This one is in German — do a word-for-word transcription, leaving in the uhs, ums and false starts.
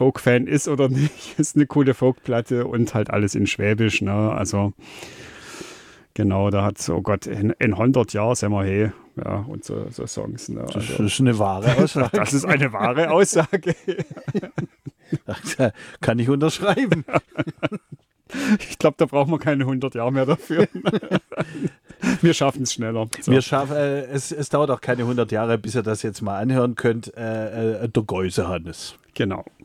Folk-Fan ist oder nicht, ist eine coole Folkplatte und halt alles in Schwäbisch, ne? Also genau, da hat oh Gott, in, in hundert Jahren sind wir hey, ja, und so, so Songs. Ne? Das Also, ist eine wahre Aussage. das ist eine wahre Aussage. Kann ich unterschreiben. Ich glaube, da brauchen wir keine hundert Jahre mehr dafür. Wir schaffen es schneller. So. Wir schaffen, äh, es, es dauert auch keine hundert Jahre, bis ihr das jetzt mal anhören könnt. Äh, äh, der Geusehannes. Genau.